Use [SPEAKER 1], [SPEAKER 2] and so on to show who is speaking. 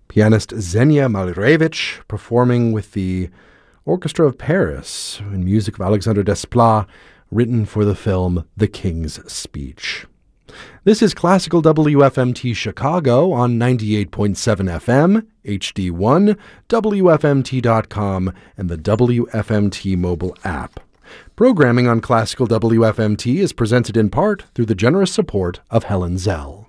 [SPEAKER 1] Pianist Xenia Malevich performing with the Orchestra of Paris in music of Alexandre Desplat, written for the film The King's Speech. This is Classical WFMT Chicago on 98.7 FM, HD1, WFMT.com, and the WFMT mobile app. Programming on Classical WFMT is presented in part through the generous support of Helen Zell.